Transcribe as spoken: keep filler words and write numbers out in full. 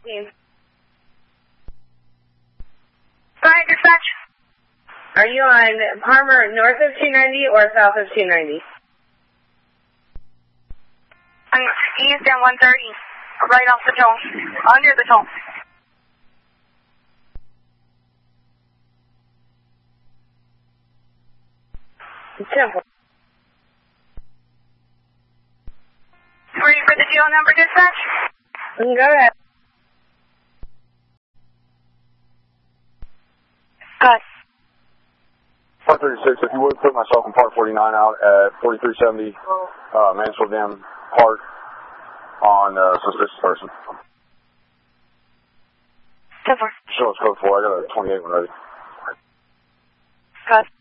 Team. Go ahead, dispatch. Are you on Palmer north of two ninety or south of two ninety? I'm east and one thirty, right off the toll, under the toll. Simple. Ready for the deal number, dispatch? Go ahead. Good. Part thirty-six, if you would put myself in Part forty-nine out at forty-three seventy uh, Mansfield Dam Park on uh, suspicious person. ten four. Show us code four. I got a twenty-eight one ready. Good.